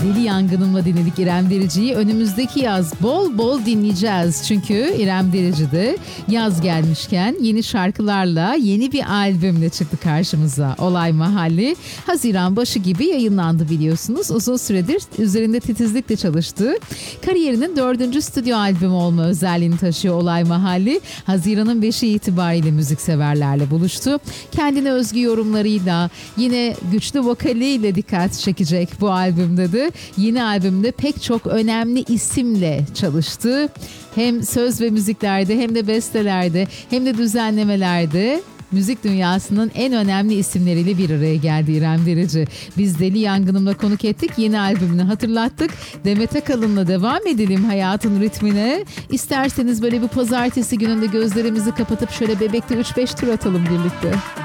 Deli Yangınım'la dinledik İrem Derici'yi. Önümüzdeki yaz bol bol dinleyeceğiz. Çünkü İrem Derici de yaz gelmişken yeni şarkılarla yeni bir albümle çıktı karşımıza. Olay Mahalli Haziran başı gibi yayınlandı biliyorsunuz. Uzun süredir üzerinde titizlikle çalıştığı kariyerinin 4. stüdyo albümü olma özelliğini taşıyor Olay Mahalli. Haziran'ın 5'i itibariyle müzikseverlerle buluştu. Kendine özgü yorumlarıyla yine güçlü vokaliyle dikkat çekecek bu albümde de. Yeni albümde pek çok önemli isimle çalıştı. Hem söz ve müziklerde hem de bestelerde hem de düzenlemelerde müzik dünyasının en önemli isimleriyle bir araya geldi İrem Derici. Biz Deli Yangınım'la konuk ettik. Yeni albümünü hatırlattık. Demet Akalın'la devam edelim hayatın ritmine. İsterseniz böyle bir pazartesi gününde gözlerimizi kapatıp şöyle Bebek'te 3-5 tur atalım birlikte.